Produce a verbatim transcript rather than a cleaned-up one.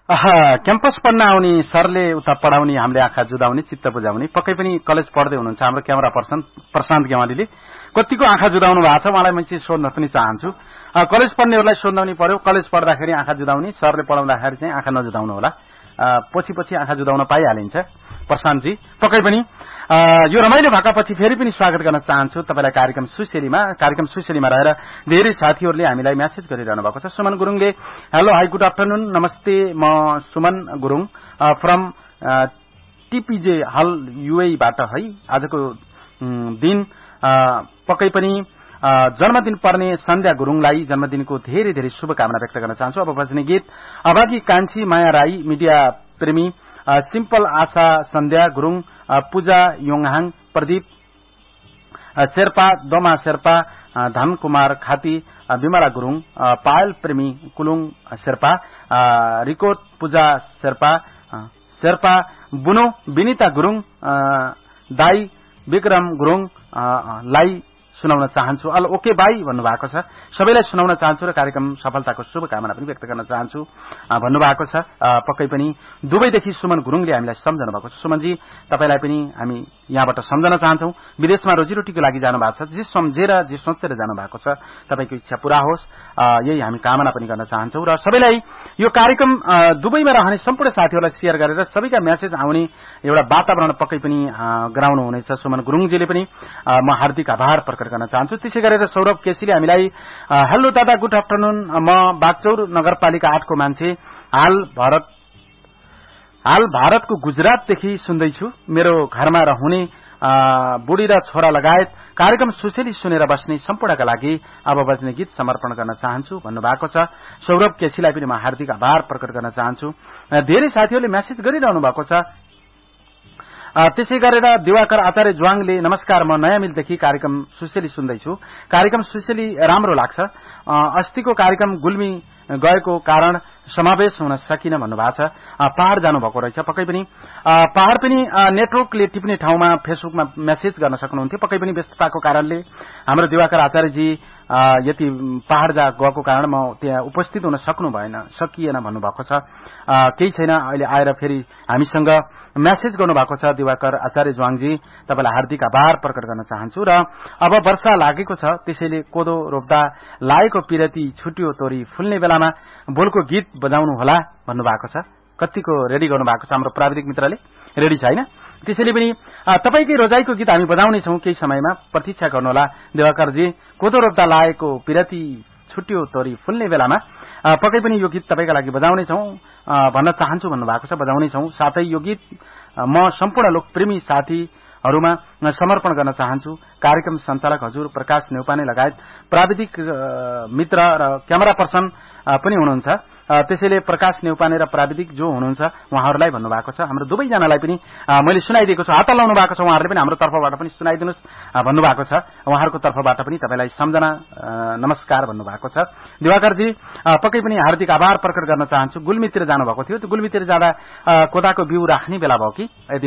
Campus पढ्न आउने सरले उता पढाउने हामीले आँखा जुदाउने चित्त बुझाउने पक्कै पनि कलेज पढ्दै हुनुहुन्छ हाम्रो क्यामेरा पर्सन प्रशान्त गेवालीले कतिको आँखा जुदाउनु भएको छ उहाँलाई म चाहिँ सोध्न पनि चाहन्छु। कलेज पढ्नेहरूलाई सोध्नु पर्यो कलेज पढ्दाखेरि आँखा जुदाउने सरले पढाउँदाखेरि चाहिँ आँखा नजुदाउनु होला पछि पछि आँखा जुदाउन पाइहालिन्छ। प्रशान्तजी पक्कै पनि यो रमाइलो भाकापछि फेरि पनि स्वागत गर्न चाहन्छु तपाईलाई कार्यक्रम सुशेलीमा। कार्यक्रम सुशेलीमा रहेर धेरै साथीहरूले हामीलाई मेसेज गरिरहनु भएको छ। सुमन गुरुङले हेलो हाई गुड आफ्टरनुन नमस्ते म सुमन गुरुङ फ्रम टीपीजे हल युएबाट है। आजको दिन पक्कै पनि जन्मदिन पर्ने सन्ध्या गुरुङलाई जन्मदिनको धेरै धेरै शुभकामना व्यक्त गर्न चाहन्छु। अब बज्ने गीत अभागी कान्छी माया राई मिडिया प्रेमी सिम्पल आशा सन्ध्या गुरुङ पूजा योङहाङ प्रदीप शेर्पा दोमा शेर्पा धन कुमार खाती विमला गुरुङ पायल प्रेमी कुलुङ शेर्पा रिकोट पूजा शेर्पा शेर्पा बुनो विनिता गुरुङ दाई विक्रम गुरुङ लाई सुनाउन चाहन्छु। अल ओके बाई भन्नुभएको छ। सबैलाई सुनाउन चाहन्छु र कार्यक्रम सफलताको शुभकामना पनि व्यक्त गर्न चाहन्छु भन्नुभएको छ। पक्कै पनि दुबईदेखि सुमन गुरुङले हामीलाई सम्झनु भएको छ। सुमनजी तपाईलाई पनि हामी यहाँबाट सम्झन चाहन्छौं। विदेशमा रोजीरोटीको लागि जानु भएको छ। जे सम्झेर जे सोचेर जानु भएको छ तपाईको इच्छा पूरा होस् यही हामी कामना पनि गर्न चाहन्छौं। र सबैलाई यो कार्यक्रम दुबईमा रहने सम्पूर्ण साथीहरूलाई शेयर गरेर सबैका मेसेज आउने एउटा वातावरण पक्कै पनि गराउनु हुनेछ सुमन गुरुङजीले पनि म हार्दिक आभार प्रकट गर्न चाहन्छु। त्यसै गरेर सौरभ केसीले हामीलाई हेलो दादा गुड आफ्टरनुन म बागचौर नगरपालिका आठको मान्छे हाल भारत हाल भारतको गुजरातदेखि सुन्दैछु। मेरो घरमा रहने बुढी र छोरा लगायत कार्यक्रम सुशेली सुनेर बस्ने सम्पूर्णका लागि अब बज्ने गीत समर्पण गर्न चाहन्छु भन्नुभएको छ। सौरभ केसीलाई पनि म हार्दिक आभार प्रकट गर्न चाहन्छु। धेरै साथीहरूले मेसेज गरिरहनु भएको छ। त्यसै गरेर दिवाकर आचार्य ज्वाङले नमस्कार म नयाँ मिलदेखि कार्यक्रम सुशेली सुन्दैछु। कार्यक्रम सुशेली राम्रो लाग्छ। अस्तिको कार्यक्रम गुल्मी गएको कारण समावेश हुन सकिन भन्नुभएको छ। पहाड़ जानुभएको रहेछ। पक्कै पनि पहाड़ पनि नेटवर्कले टिप्ने ठाउँमा फेसबुकमा मेसेज गर्न सक्नुहुन्थ्यो। पक्कै पनि व्यस्तताको कारणले हाम्रो दिवाकर आचार्यजी यति पहाड़ जा गएको कारण म त्यहाँ उपस्थित हुन सक्नु भएन सकिएन भन्नुभएको छ। केही छैन अहिले आएर फेरि हामीसँग मेसेज गर्नुभएको छ दिवाकर आचार्य ज्वाङजी तपाईलाई हार्दिक आभार प्रकट गर्न चाहन्छु। र अब वर्षा लागेको छ त्यसैले कोदो रोप्दा लागेको पिरती छुट्यो तोरी फुल्ने बेलामा बोलको गीत बजाउनु होला भन्नुभएको छ। कतिको रेडी गर्नु भएको छ हाम्रो प्राविधिक मित्रले रेडी छ हैन। त्यसैले पनि तपाईकै रोजाइको गीत हामी बजाउने छौं। केही समयमा प्रतीक्षा गर्नुहोला दिवाकरजी। कोदो रोप्दा लागेको पिरती छुट्यो तोरी फुल्ने बेलामा पक्कै पनि यो गीत तपाईका लागि बजाउने छौं भन्न चाहन्छु भन्नुभएको छ। बजाउने छौं। साथै यो गीत म सम्पूर्ण लोकप्रेमी साथीहरुमा समर्पण गर्न चाहन्छु। कार्यक्रम सञ्चालक हजुर प्रकाश नेउपाने लगायत प्राविधिक मित्र र क्यामेरा पर्सन पनि हुनुहुन्छ। त्यसैले प्रकाश नेउपाने र प्राविधिक जो हुनुहुन्छ उहाँहरूलाई भन्नुभएको छ। हाम्रो दुवै जनालाई पनि मैले सुनाइदिएको छु। हात लाउनु भएको छ उहाँहरूले पनि हाम्रो तर्फबाट पनि सुनाइदिनुस् भन्नुभएको छ। उहाँहरूको तर्फबाट पनि तपाईलाई सम्झना नमस्कार भन्नुभएको छ। दिवाकरजी पक्कै पनि हार्दिक आभार प्रकट गर्न चाहन्छु। गुल्मीतिर जानुभएको थियो। त्यो गुल्मीतिर जाँदा कोदाको बिउ राख्ने बेला भयो कि